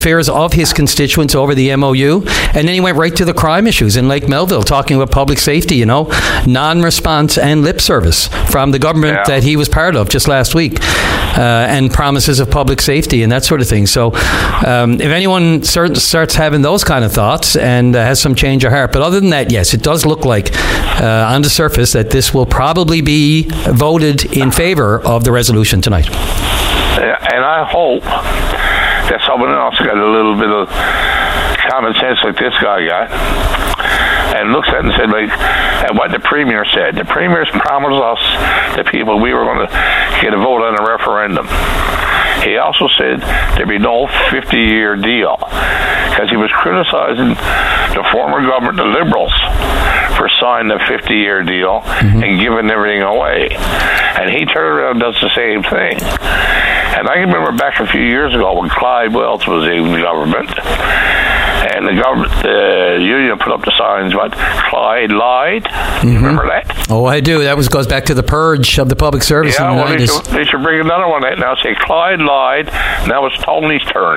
fears of his constituents over the MOU, and then he went right to the crime issues in Lake Melville, talking about public safety, non-response and lip service from the government that he was part of just last week, and promises of public safety and that sort of thing. So if anyone starts having those kind of thoughts and has some change of heart, but other than that, yes, it does look like on the surface that this will probably be voted in favor of the resolution tonight. And I hope that someone else got a little bit of common sense like this guy got, and looks at it and said, and what the Premier said. The Premier's promised us, the people, we were going to get a vote on a referendum. He also said there'd be no 50-year deal, because he was criticizing the former government, the Liberals, for signing a 50-year deal and giving everything away. And he turned around and does the same thing. And I can remember back a few years ago when Clyde Welch was in the government, and the union put up the signs, what, Clyde lied? Remember that? Oh, I do. That goes back to the purge of the public service in the 90s. They should bring another one out now, say Clyde lied, now it's Tony's turn.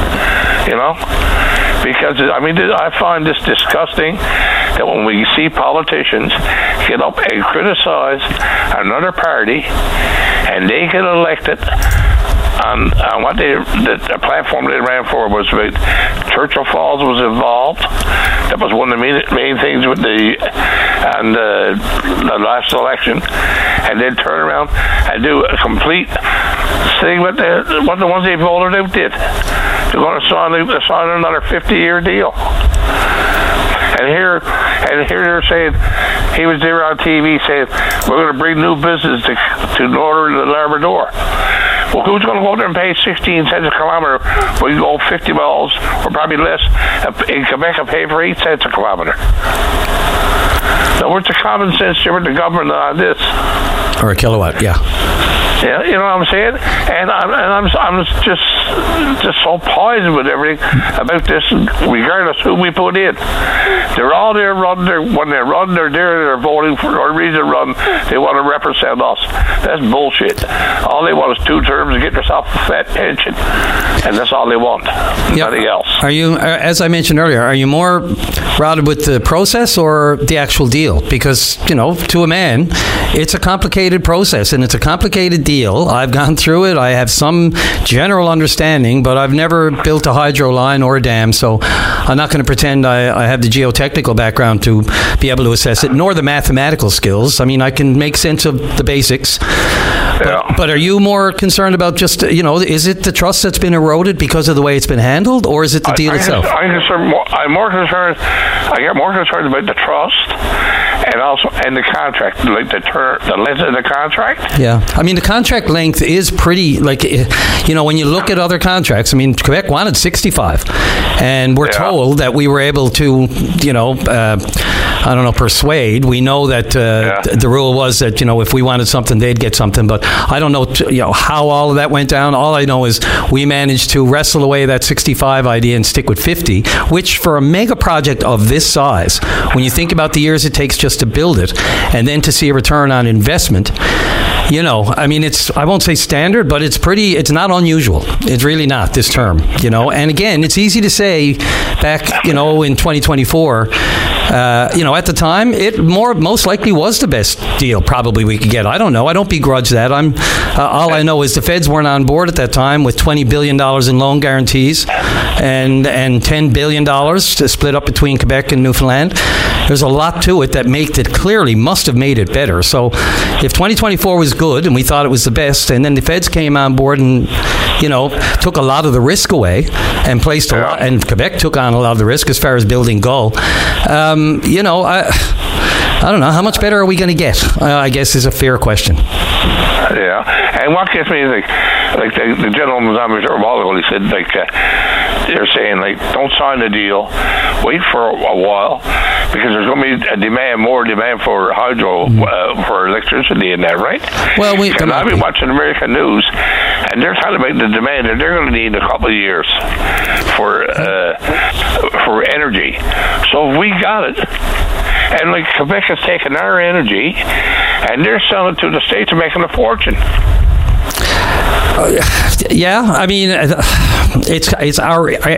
Because, I find this disgusting that when we see politicians get up and criticize another party and they get elected on what the platform they ran for was about Churchill Falls was involved. That was one of the main things with the last election. And then turn around and do a complete thing what the ones they voted out did. They're going to sign another 50-year deal. And here they're saying, he was there on TV saying, we're going to bring new business to northern Labrador. Well, who's going to go there and pay 16 cents a kilometer when you go 50 miles, or probably less, in Quebec and pay for 8 cents a kilometer? Now, where's the common sense different the government on this? Or a kilowatt, yeah. Yeah, you know what I'm saying? And I'm just so poisoned with everything about this, regardless who we put in. They're all there when they're running, they're voting for no reason to run. They want to represent us. That's bullshit. All they want is 2 terms to get themselves a fat pension, and that's all they want. Nothing else. Are you, as I mentioned earlier, are you more routed with the process or the actual deal? Because, to a man, it's a complicated process and it's a complicated deal. I've gone through it. I have some general understanding, but I've never built a hydro line or a dam, so I'm not going to pretend I have the geotechnical background to be able to assess it, nor the mathematical skills. I can make sense of the basics. But are you more concerned about just, is it the trust that's been eroded because of the way it's been handled, or is it the deal itself? I get more concerned about the trust and the contract, like the length of the contract. Yeah. The contract length is pretty, when you look at other contracts, Quebec wanted 65, and we're told that we were able to, persuade. We know that the rule was that, if we wanted something, they'd get something, but I don't know, how all of that went down. All I know is we managed to wrestle away that 65 idea and stick with 50, which for a mega project of this size, when you think about the years it takes just to build it, and then to see a return on investment, it's, I won't say standard, but it's not unusual. It's really not this term, and again, it's easy to say back, in 2024, at the time, it most likely was the best deal probably we could get. I don't know. I don't begrudge that. All I know is the feds weren't on board at that time with $20 billion in loan guarantees and $10 billion to split up between Quebec and Newfoundland. There's a lot to it that clearly must have made it better. So if 2024 was good and we thought it was the best, and then the feds came on board and, took a lot of the risk away and placed a lot, and Quebec took on a lot of the risk as far as building Gull, I don't know. How much better are we going to get? I guess is a fair question. Yeah. And what gets me is the gentleman was on a while ago, he said, they're saying, don't sign the deal, wait for a while, because there's going to be more demand for hydro, for electricity and that, right? Well, and I've been watching American news, and they're talking about the demand, and they're going to need a couple of years for energy. So if we got it, and Quebec has taken our energy, and they're selling it to the States and making a fortune. Yeah, I mean, it's our